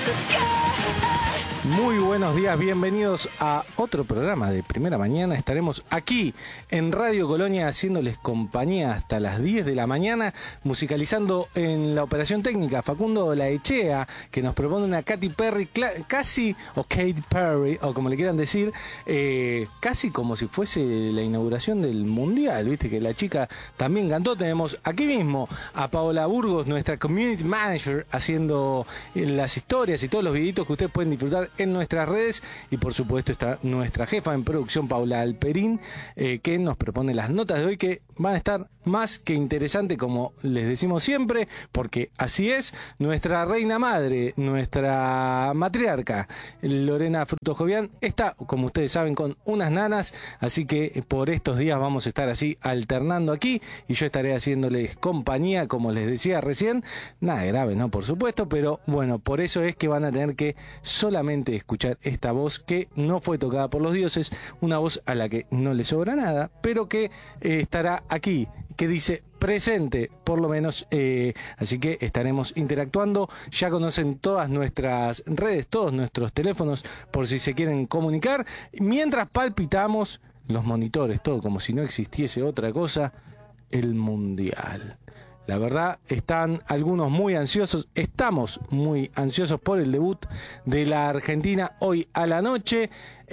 Muy buenos días, bienvenidos a otro programa de Primera Mañana. Estaremos aquí en Radio Colonia haciéndoles compañía hasta las 10 de la mañana, musicalizando en la operación técnica Facundo Laechea, que nos propone una Katy Perry, casi, o Katy Perry, o como le quieran decir, casi como si fuese la inauguración del Mundial, viste que la chica también cantó. Tenemos aquí mismo a Paola Burgos, nuestra Community Manager, haciendo las historias y todos los videitos que ustedes pueden disfrutar en nuestras redes, y por supuesto está nuestra jefa en producción, Paula Alperín, que nos propone las notas de hoy, que van a estar más que interesantes, como les decimos siempre, porque así es. Nuestra reina madre, nuestra matriarca, Lorena Fruto Jovian, está, como ustedes saben, con unas nanas, así que por estos días vamos a estar así alternando aquí, y yo estaré haciéndoles compañía, como les decía recién. Nada grave, ¿no? Por supuesto, pero bueno, por eso es que van a tener que solamente escuchar esta voz que no fue tocada por los dioses, una voz a la que no le sobra nada, pero que estará aquí, que dice presente, por lo menos, así que estaremos interactuando. Ya conocen todas nuestras redes, todos nuestros teléfonos, por si se quieren comunicar, mientras palpitamos los monitores, todo como si no existiese otra cosa, el Mundial. La verdad, están algunos muy ansiosos, estamos muy ansiosos por el debut de la Argentina hoy a la noche.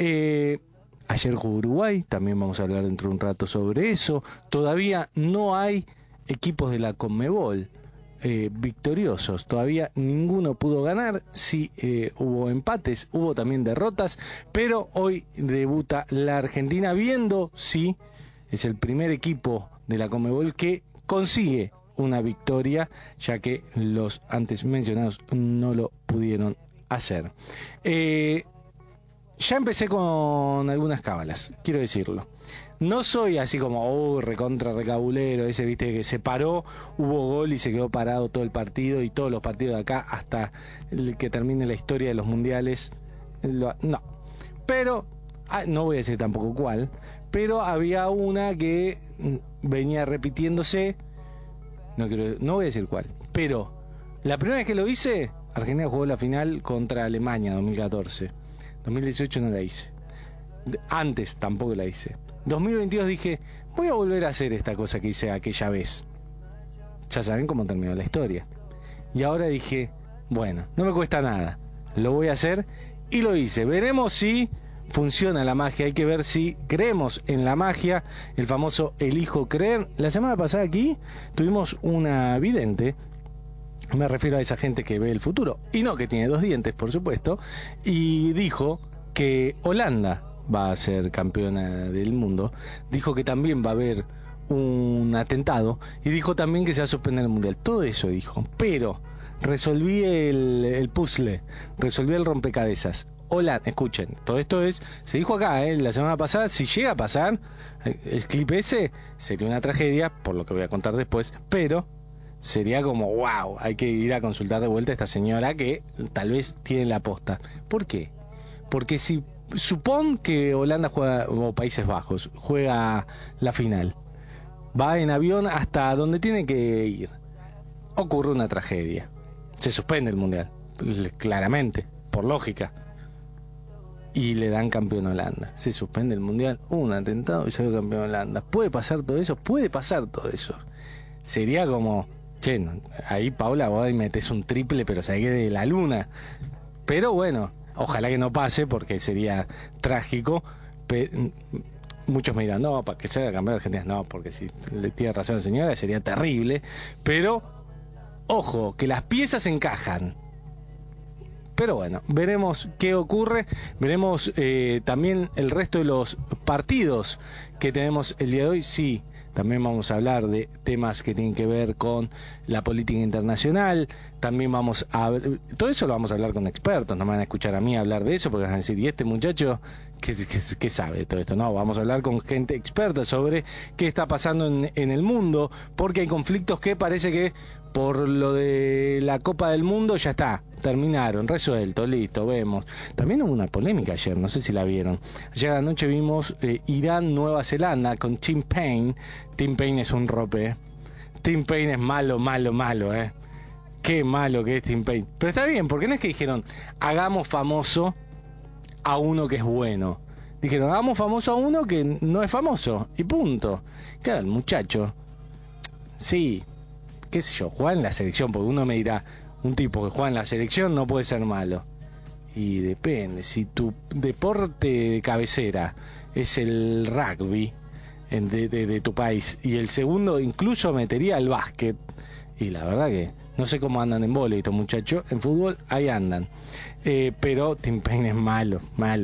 Ayer jugó Uruguay, también vamos a hablar dentro de un rato sobre eso. Todavía no hay equipos de la Conmebol victoriosos, todavía ninguno pudo ganar. Sí, hubo empates, hubo también derrotas, pero hoy debuta la Argentina, viendo si es el primer equipo de la Conmebol que consigue una victoria, ya que los antes mencionados no lo pudieron hacer. Ya empecé con algunas cábalas, quiero decirlo. No soy así como recontra recabulero, ese, viste, que se paró, hubo gol y se quedó parado todo el partido, y todos los partidos de acá hasta el que termine la historia de los mundiales. No, pero no voy a decir tampoco cuál, pero había una que venía repitiéndose. No voy a decir cuál, pero la primera vez que lo hice, Argentina jugó la final contra Alemania 2014. 2018 no la hice. Antes tampoco la hice. 2022 dije, voy a volver a hacer esta cosa que hice aquella vez. Ya saben cómo terminó la historia. Y ahora dije, bueno, no me cuesta nada, lo voy a hacer, y lo hice. Veremos si funciona la magia, hay que ver si creemos en la magia, el famoso elijo creer. La semana pasada aquí tuvimos una vidente, me refiero a esa gente que ve el futuro, y no que tiene dos dientes, por supuesto, y dijo que Holanda va a ser campeona del mundo, dijo que también va a haber un atentado, y dijo también que se va a suspender el mundial. Todo eso dijo, pero resolví el puzzle, resolví el rompecabezas. Hola, escuchen, todo esto se dijo acá, la semana pasada. Si llega a pasar el clip ese, sería una tragedia, por lo que voy a contar después, pero sería como, wow, hay que ir a consultar de vuelta a esta señora que tal vez tiene la posta. ¿Por qué? Porque si supón que Holanda juega, o Países Bajos, juega la final, va en avión hasta donde tiene que ir, ocurre una tragedia, se suspende el mundial, claramente, por lógica, y le dan campeón a Holanda. Se suspende el mundial, un atentado y salió campeón a Holanda. ¿Puede pasar todo eso? Puede pasar todo eso. Sería como, che, ahí Paula, vos ahí metés un triple, pero se quede de la luna. Pero bueno, ojalá que no pase, porque sería trágico. Muchos me dirán, no, para que sea campeón de Argentina, no, porque si le tiene razón la señora, sería terrible. Pero, ojo, que las piezas encajan. Pero bueno, veremos qué ocurre, veremos también el resto de los partidos que tenemos el día de hoy. Sí, también vamos a hablar de temas que tienen que ver con la política internacional, también vamos a ver, todo eso lo vamos a hablar con expertos, no me van a escuchar a mí hablar de eso, porque van a decir, ¿y este muchacho qué sabe de todo esto? No, vamos a hablar con gente experta sobre qué está pasando en el mundo, porque hay conflictos que parece que por lo de la Copa del Mundo ya está, terminaron, resuelto, listo, vemos. También hubo una polémica ayer, no sé si la vieron. Ayer a la noche vimos Irán-Nueva Zelanda con Tim Payne. Tim Payne es un rope, Tim Payne es malo, Qué malo que es Tim Payne. Pero está bien, porque no es que dijeron, hagamos famoso a uno que es bueno. Dijeron, hagamos famoso a uno que no es famoso. Y punto. Claro, el muchacho, sí, qué sé yo, juega en la selección, porque uno me dirá, un tipo que juega en la selección no puede ser malo. Y depende, si tu deporte de cabecera es el rugby de tu país, y el segundo incluso metería el básquet, y la verdad que no sé cómo andan en vóley estos muchachos, en fútbol ahí andan. Pero Tim Payne es malo.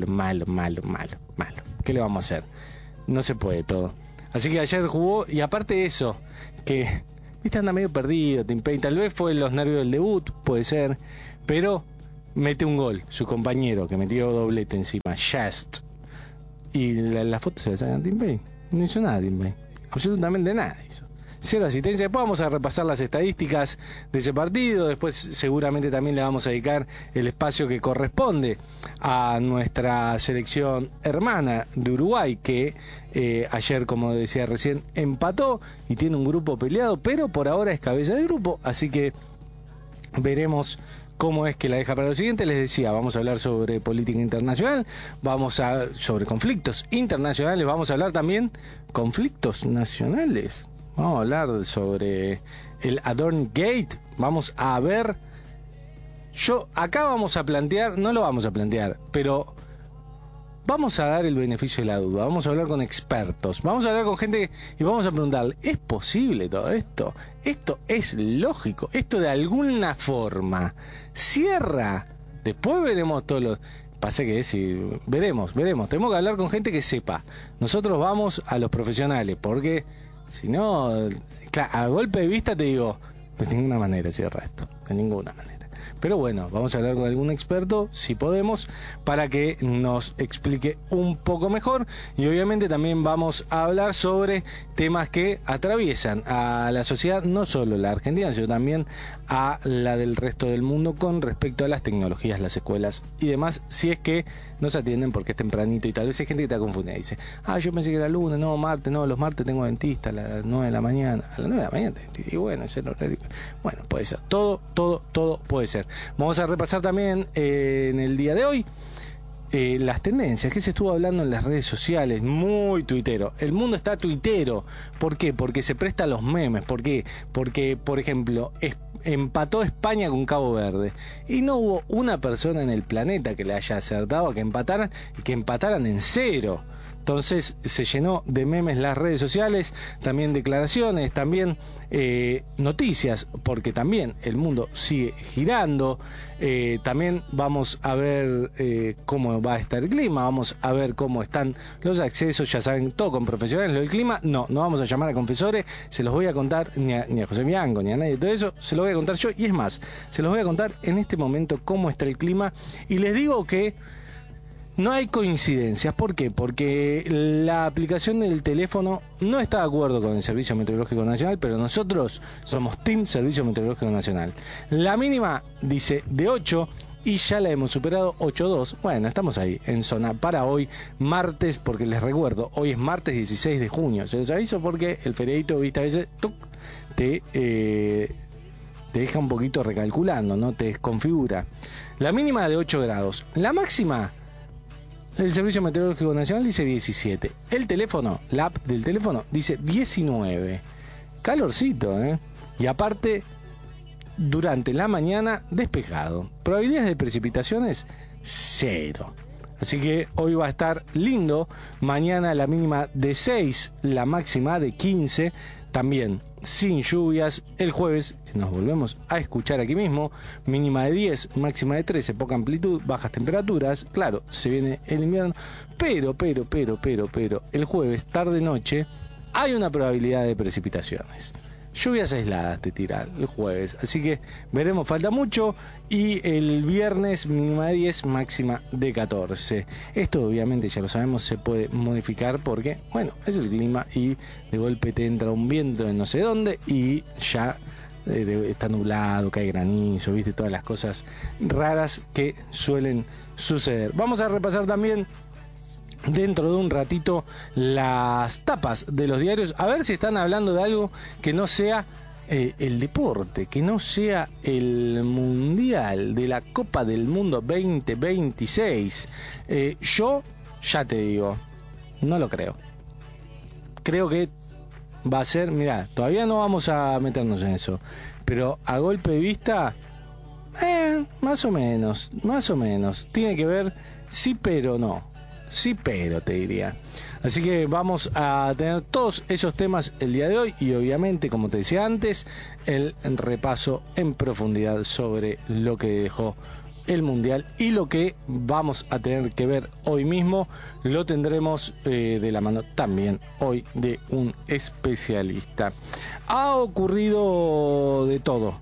¿Qué le vamos a hacer? No se puede todo. Así que ayer jugó, y aparte de eso, que viste, anda medio perdido Tim Payne, tal vez fue los nervios del debut, puede ser, pero mete un gol, su compañero, que metió doblete encima, Just. Y la foto se la sacan a Tim Payne. No hizo nada Tim Payne, absolutamente nada hizo. 0 asistencia. Después vamos a repasar las estadísticas de ese partido. Después seguramente también le vamos a dedicar el espacio que corresponde a nuestra selección hermana de Uruguay, que ayer, como decía recién, empató y tiene un grupo peleado, pero por ahora es cabeza de grupo, así que veremos cómo es que la deja para lo siguiente. Les decía, vamos a hablar sobre política internacional, sobre conflictos internacionales, vamos a hablar también conflictos nacionales. Vamos a hablar sobre el Adorn Gate. Vamos a ver. Acá vamos a plantear, no lo vamos a plantear, pero vamos a dar el beneficio de la duda. Vamos a hablar con expertos. Vamos a hablar con gente y vamos a preguntarle, ¿es posible todo esto? ¿Esto es lógico? ¿Esto de alguna forma cierra? Después veremos todos los... Pasa que veremos. Tenemos que hablar con gente que sepa. Nosotros vamos a los profesionales, porque... Si no, claro, a golpe de vista te digo, de ninguna manera cierra esto, de ninguna manera. Pero bueno, vamos a hablar con algún experto, si podemos, para que nos explique un poco mejor. Y obviamente también vamos a hablar sobre temas que atraviesan a la sociedad, no solo la argentina, sino también a la del resto del mundo con respecto a las tecnologías, las escuelas y demás, si es que no se atienden porque es tempranito y tal vez hay gente que está confundida y dice, yo pensé que era lunes, no, martes, no, los martes tengo dentista a las 9 de la mañana, a las 9 de la mañana, y bueno, ese es el horario. Bueno, puede ser, todo puede ser. Vamos a repasar también en el día de hoy las tendencias, que se estuvo hablando en las redes sociales, muy tuitero. El mundo está tuitero. ¿Por qué? Porque se presta a los memes. ¿Por qué? Porque, por ejemplo, empató España con Cabo Verde y no hubo una persona en el planeta que le haya acertado a que empataran en 0. Entonces se llenó de memes las redes sociales, también declaraciones, también noticias, porque también el mundo sigue girando. También vamos a ver cómo va a estar el clima, vamos a ver cómo están los accesos, ya saben, todo con profesionales. Lo del clima, no vamos a llamar a confesores, se los voy a contar ni a José Miango, ni a nadie, todo eso se lo voy a contar yo, y es más, se los voy a contar en este momento cómo está el clima, y les digo que no hay coincidencias. ¿Por qué? Porque la aplicación del teléfono no está de acuerdo con el Servicio Meteorológico Nacional, pero nosotros somos Team Servicio Meteorológico Nacional. La mínima dice de 8 y ya la hemos superado, 8.2. Bueno, estamos ahí en zona para hoy, martes, porque les recuerdo, hoy es martes 16 de junio. Se los aviso porque el feriadito, viste, a veces te deja un poquito recalculando, ¿no? Te desconfigura. La mínima de 8 grados. La máxima... El Servicio Meteorológico Nacional dice 17. El teléfono, la app del teléfono, dice 19. Calorcito, ¿eh? Y aparte, durante la mañana, despejado. Probabilidades de precipitaciones, 0. Así que hoy va a estar lindo. Mañana la mínima de 6, la máxima de 15. También sin lluvias. El jueves, nos volvemos a escuchar aquí mismo, mínima de 10, máxima de 13, poca amplitud, bajas temperaturas. Claro, se viene el invierno, pero el jueves, tarde-noche, hay una probabilidad de precipitaciones. Lluvias aisladas te tiran el jueves, así que veremos, falta mucho. Y el viernes mínima de 10, máxima de 14. Esto obviamente ya lo sabemos, se puede modificar porque, bueno, es el clima y de golpe te entra un viento en no sé dónde y ya está nublado, cae granizo, viste, todas las cosas raras que suelen suceder. Vamos a repasar también dentro de un ratito las tapas de los diarios, a ver si están hablando de algo que no sea el deporte, que no sea el Mundial de la Copa del Mundo 2026. Yo ya te digo, no lo creo. Creo que va a ser, mirá, todavía no vamos a meternos en eso, pero a golpe de vista, más o menos, tiene que ver sí pero no, sí pero te diría. Así que vamos a tener todos esos temas el día de hoy y obviamente, como te decía antes, el repaso en profundidad sobre lo que dejó el Mundial y lo que vamos a tener que ver hoy mismo. Lo tendremos de la mano también hoy de un especialista. Ha ocurrido de todo.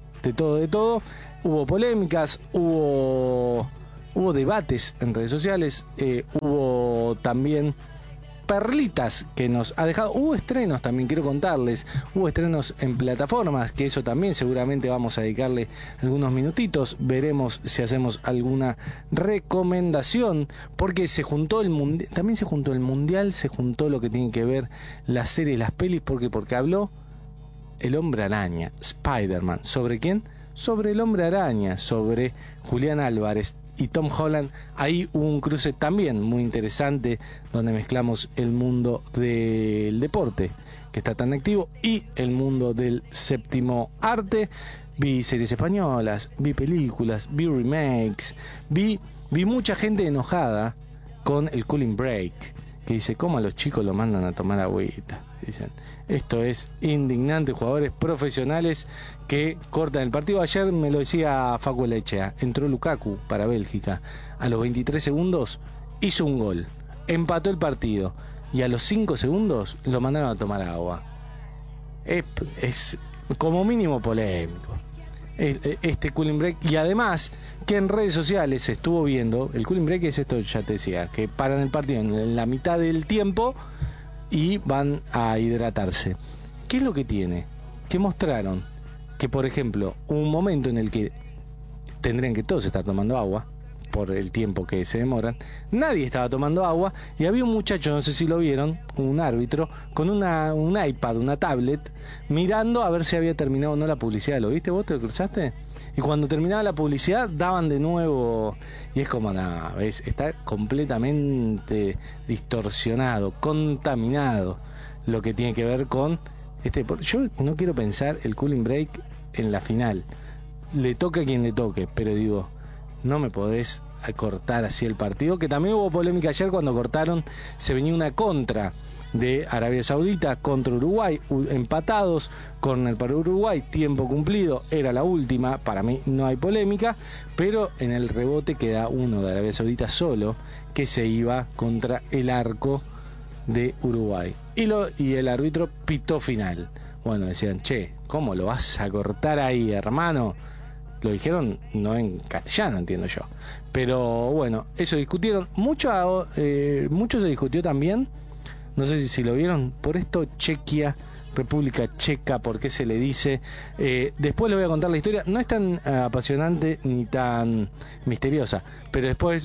Hubo polémicas, hubo debates en redes sociales, hubo también perlitas que nos ha dejado. Hubo estrenos también, quiero contarles. Hubo estrenos en plataformas, que eso también seguramente vamos a dedicarle algunos minutitos. Veremos si hacemos alguna recomendación, porque se juntó el Mundial, también se juntó el Mundial, se juntó lo que tiene que ver las series, las pelis, porque habló el Hombre Araña, Spider-Man. ¿Sobre quién? Sobre el Hombre Araña, sobre Julián Álvarez y Tom Holland. Ahí hubo un cruce también muy interesante, donde mezclamos el mundo del deporte, que está tan activo, y el mundo del séptimo arte. Vi series españolas, vi películas, vi remakes, vi mucha gente enojada con el Cooling Break, que dice, ¿cómo a los chicos lo mandan a tomar agüita? Dicen, esto es indignante, jugadores profesionales que cortan el partido. Ayer me lo decía Facu Lechea, entró Lukaku para Bélgica, a los 23 segundos hizo un gol, empató el partido y a los 5 segundos lo mandaron a tomar agua. Es como mínimo polémico este cooling break, y además que en redes sociales se estuvo viendo, el cooling break es esto, ya te decía, que paran el partido en la mitad del tiempo y van a hidratarse. ¿Qué es lo que tiene? Que mostraron que, por ejemplo, un momento en el que tendrían que todos estar tomando agua, por el tiempo que se demoran, nadie estaba tomando agua, y había un muchacho, no sé si lo vieron, un árbitro, con un iPad, una tablet, mirando a ver si había terminado o no la publicidad. ¿Lo viste vos? ¿Te lo cruzaste? Y cuando terminaba la publicidad, daban de nuevo, y es como, nada, ¿ves? Está completamente distorsionado, contaminado, lo que tiene que ver con yo no quiero pensar el cooling break en la final. Le toque a quien le toque, pero digo, no me podés cortar así el partido, que también hubo polémica ayer cuando cortaron, se venía una contra de Arabia Saudita contra Uruguay, empatados, córner para Uruguay, tiempo cumplido, era la última, para mí no hay polémica, pero en el rebote queda uno de Arabia Saudita solo, que se iba contra el arco de Uruguay, y el árbitro pitó final. Bueno, decían, che, ¿cómo lo vas a cortar ahí, hermano? Lo dijeron no en castellano, entiendo yo. Pero bueno, eso discutieron. Mucho se discutió también, no sé si lo vieron, por esto Chequia, República Checa, por qué se le dice. Después les voy a contar la historia. No es tan apasionante ni tan misteriosa, pero después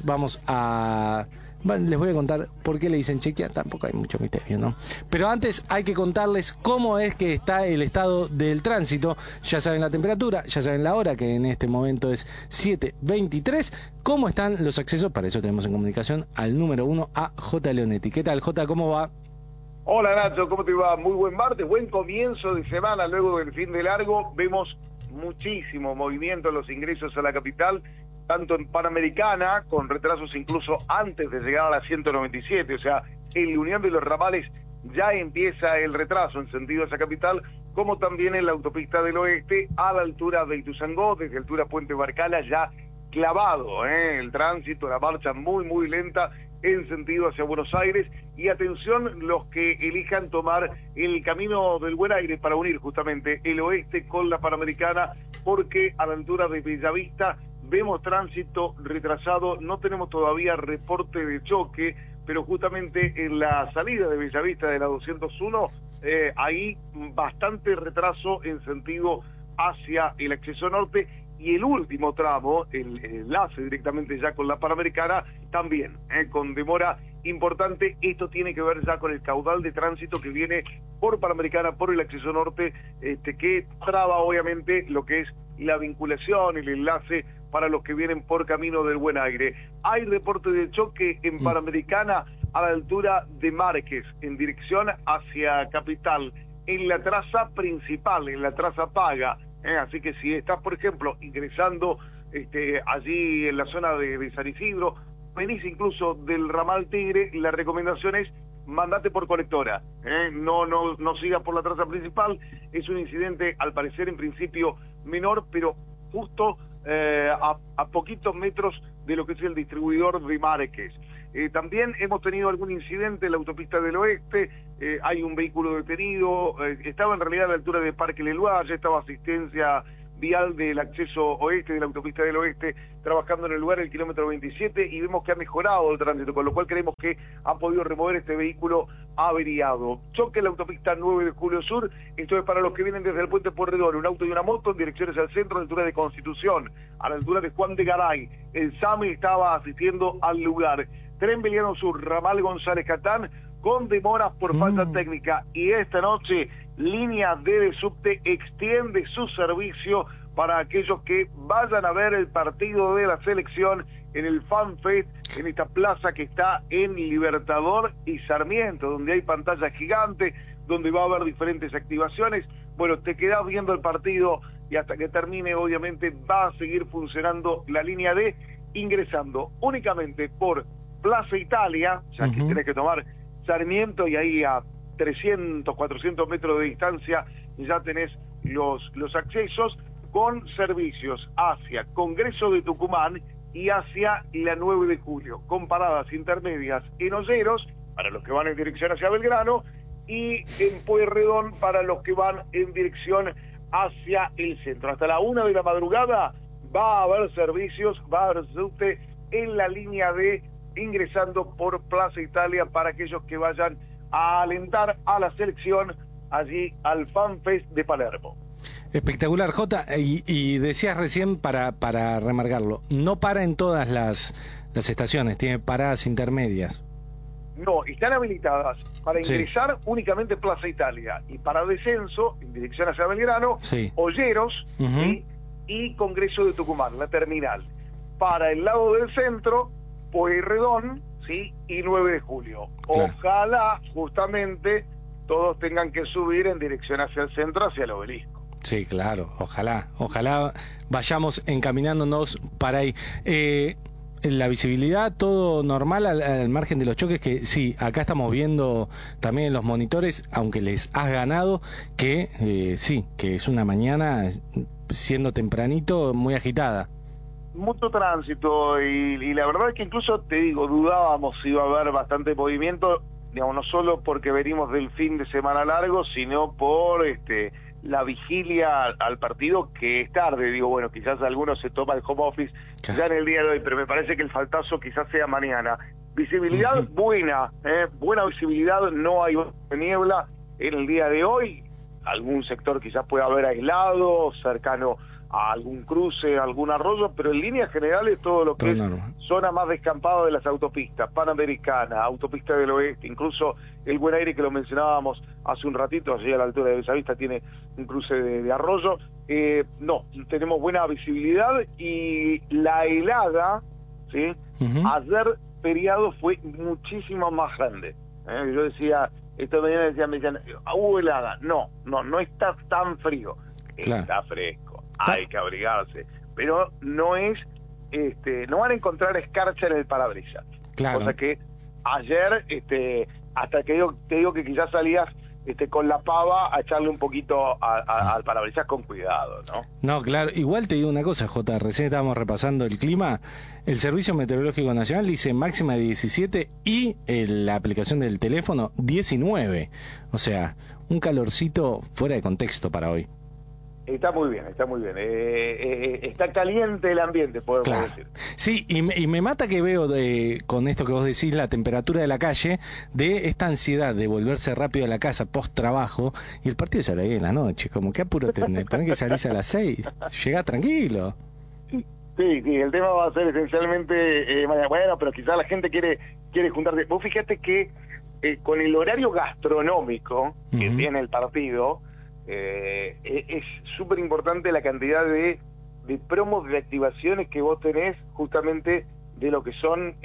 les voy a contar por qué le dicen Chequia. Tampoco hay mucho misterio, ¿no? Pero antes hay que contarles cómo es que está el estado del tránsito. Ya saben la temperatura, ya saben la hora, que en este momento es 7:23. ¿Cómo están los accesos? Para eso tenemos en comunicación al número 1, a J. Leonetti. ¿Qué tal, J? ¿Cómo va? Hola, Nacho, ¿cómo te va? Muy buen martes, buen comienzo de semana. Luego del fin de largo vemos muchísimo movimiento en los ingresos a la capital, tanto en Panamericana, con retrasos incluso antes de llegar a la 197, o sea, en la unión de los ramales ya empieza el retraso en sentido a esa capital, como también en la autopista del oeste, a la altura de Ituzaingó, desde altura Puente Barcala, ya clavado, el tránsito, la marcha muy lenta en sentido hacia Buenos Aires, y atención los que elijan tomar el camino del Buen Aire para unir justamente el oeste con la Panamericana, porque a la altura de Bellavista vemos tránsito retrasado, no tenemos todavía reporte de choque, pero justamente en la salida de Bellavista de la 201, hay bastante retraso en sentido hacia el acceso norte, y el último tramo, el enlace directamente ya con la Panamericana, también con demora importante, esto tiene que ver ya con el caudal de tránsito que viene por Panamericana, por el acceso norte, que traba obviamente lo que es la vinculación, el enlace para los que vienen por camino del Buen Aire. Hay reporte de choque en Panamericana a la altura de Márquez, en dirección hacia Capital, en la traza principal, en la traza paga. Así que si estás, por ejemplo, ingresando allí en la zona de San Isidro, venís incluso del ramal Tigre, la recomendación es mandate por colectora, no sigas por la traza principal. Es un incidente, al parecer, en principio menor, pero justo a poquitos metros de lo que es el distribuidor de Márquez. También hemos tenido algún incidente en la autopista del Oeste, hay un vehículo detenido, estaba en realidad a la altura de Parque Leloir, ya estaba asistencia vial del acceso oeste de la autopista del Oeste trabajando en el lugar, el kilómetro 27, y vemos que ha mejorado el tránsito, con lo cual creemos que han podido remover este vehículo averiado. Choque en la autopista 9 de Julio Sur, esto es para los que vienen desde el puente Pueyrredón, un auto y una moto en direcciones al centro, a la altura de Constitución, a la altura de Juan de Garay. El SAMI estaba asistiendo al lugar. Tren Beliano Sur, ramal González Catán, con demoras por falta técnica, y esta noche Línea D de subte extiende su servicio para aquellos que vayan a ver el partido de la selección en el FanFest, en esta plaza que está en Libertador y Sarmiento, donde hay pantalla gigante, donde va a haber diferentes activaciones. Bueno, te quedás viendo el partido y hasta que termine, obviamente, va a seguir funcionando la Línea D, ingresando únicamente por Plaza Italia, ya que tenés que tomar Sarmiento, y ahí a 300, 400 metros de distancia ya tenés los accesos, con servicios hacia Congreso de Tucumán y hacia la 9 de Julio, con paradas intermedias en Olleros, para los que van en dirección hacia Belgrano, y en Pueyrredón para los que van en dirección hacia el centro. Hasta la 1 de la madrugada va a haber servicios, va a haber subte en la Línea D, ingresando por Plaza Italia para aquellos que vayan a alentar a la selección allí al FanFest de Palermo. Espectacular, Jota, y decías recién, para remarcarlo, no para en todas las estaciones, tiene paradas intermedias. No, están habilitadas para ingresar únicamente Plaza Italia, y para descenso, en dirección hacia Belgrano, Olleros y Congreso de Tucumán, la terminal. Para el lado del centro, Pueyrredón, y 9 de Julio. Claro. Ojalá, justamente, todos tengan que subir en dirección hacia el centro, hacia el Obelisco. Sí, claro, ojalá vayamos encaminándonos para ahí. La visibilidad, todo normal al margen de los choques, que sí, acá estamos viendo también en los monitores, aunque les has ganado, que sí, que es una mañana, siendo tempranito, muy agitada. Mucho tránsito, y la verdad es que incluso, te digo, dudábamos si iba a haber bastante movimiento, digamos, no solo porque venimos del fin de semana largo, sino por la vigilia al partido, que es tarde. Digo, bueno, quizás algunos se toma el home office ya en el día de hoy, pero me parece que el faltazo quizás sea mañana. Visibilidad buena, buena visibilidad, no hay niebla en el día de hoy. Algún sector quizás pueda haber aislado, cercano a algún cruce, algún arroyo, pero en líneas generales todo lo que es zona más descampada de las autopistas, Panamericana, Autopista del Oeste, incluso el Buen Aire que lo mencionábamos hace un ratito, allí a la altura de Bellavista tiene un cruce de arroyo. No, tenemos buena visibilidad, y la helada, ayer feriado fue muchísimo más grande. Yo decía, esta mañana me decían, hubo helada. No está tan frío, está fresco. Hay que abrigarse, pero no es, no van a encontrar escarcha en el parabrisas. Claro. Cosa que ayer, hasta que te digo que quizás salías con la pava a echarle un poquito al parabrisas con cuidado, ¿no? No, claro. Igual te digo una cosa, Jota, recién estábamos repasando el clima. El Servicio Meteorológico Nacional dice máxima de 17 y la aplicación del teléfono 19. O sea, un calorcito fuera de contexto para hoy. Está muy bien, está muy bien. Está caliente el ambiente, podemos decir. Sí, y me mata que veo, con esto que vos decís, la temperatura de la calle, de esta ansiedad de volverse rápido a la casa post-trabajo, y el partido ya lo hay en la noche. Como, ¿qué apuro tenés? Tenés que salirse a las 6. Llegá tranquilo. Sí, el tema va a ser esencialmente mañana. Bueno, pero quizás la gente quiere juntarse. Vos fíjate que con el horario gastronómico que tiene el partido, es súper importante la cantidad de promos, de activaciones que vos tenés justamente de lo que son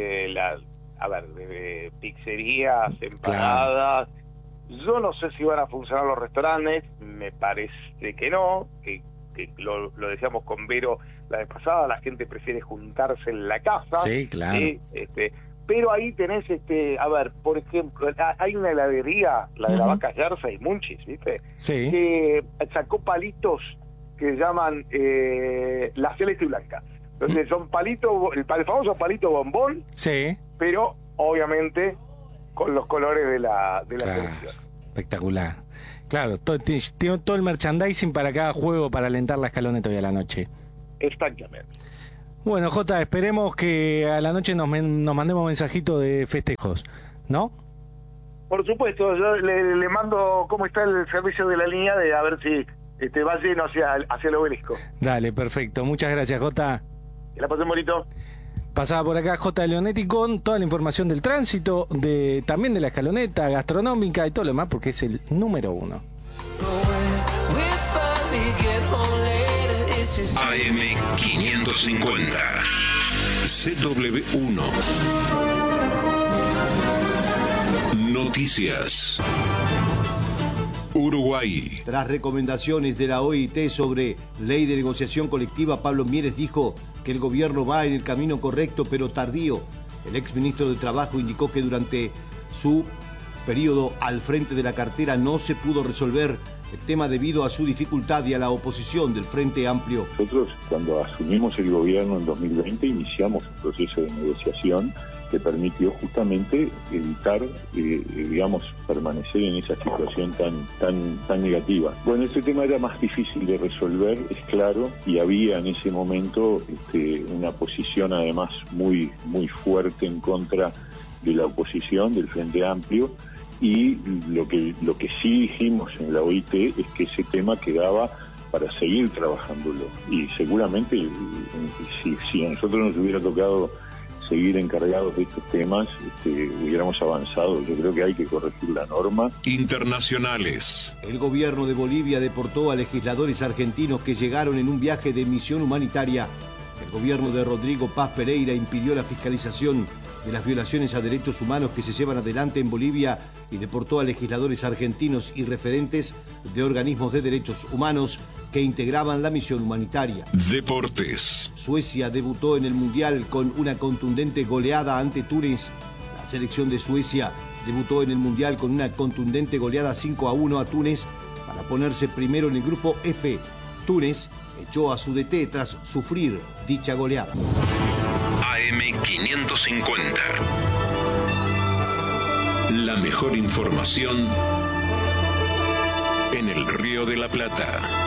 de pizzerías, empanadas. Claro. Yo no sé si van a funcionar los restaurantes, me parece que no, que lo decíamos con Vero la vez pasada, la gente prefiere juntarse en la casa. Sí, claro. Pero ahí tenés, por ejemplo, hay una heladería, la de la Vaca Jersey, Munchis, ¿viste? Sí. Que sacó palitos que llaman la celeste y blanca. Entonces son palitos, el famoso palito bombón, sí, pero obviamente con los colores de la selección. Espectacular. Claro, tiene todo el merchandising para cada juego para alentar la Escaloneta hoy a la noche. Exactamente. Bueno, Jota, esperemos que a la noche nos mandemos mensajito de festejos, ¿no? Por supuesto, yo le mando cómo está el servicio de la línea, a ver si va lleno hacia el obelisco. Dale, perfecto. Muchas gracias, Jota. Que la pasen bonito. Pasaba por acá J. Leonetti con toda la información del tránsito, también de la Escaloneta, gastronómica y todo lo demás, porque es el número 1. AM550 CW1 Noticias. Uruguay. Tras recomendaciones de la OIT sobre ley de negociación colectiva, Pablo Mieres dijo que el gobierno va en el camino correcto pero tardío. El exministro de Trabajo indicó que durante su periodo al frente de la cartera no se pudo resolver el tema debido a su dificultad y a la oposición del Frente Amplio. Nosotros, cuando asumimos el gobierno en 2020, iniciamos un proceso de negociación que permitió justamente evitar, permanecer en esa situación tan negativa. Bueno, este tema era más difícil de resolver, es claro, y había en ese momento una posición además muy fuerte en contra de la oposición, del Frente Amplio, y lo que sí dijimos en la OIT es que ese tema quedaba para seguir trabajándolo, y seguramente si a nosotros nos hubiera tocado seguir encargados de estos temas, hubiéramos avanzado. Yo creo que hay que corregir la norma. Internacionales. El gobierno de Bolivia deportó a legisladores argentinos que llegaron en un viaje de misión humanitaria. El gobierno de Rodrigo Paz Pereira impidió la fiscalización de las violaciones a derechos humanos que se llevan adelante en Bolivia y deportó a legisladores argentinos y referentes de organismos de derechos humanos que integraban la misión humanitaria. Deportes. Suecia debutó en el Mundial con una contundente goleada ante Túnez. La selección de Suecia debutó en el Mundial con una contundente goleada 5-1 a Túnez para ponerse primero en el grupo F. Túnez echó a su DT tras sufrir dicha goleada. AM550. La mejor información en el Río de la Plata.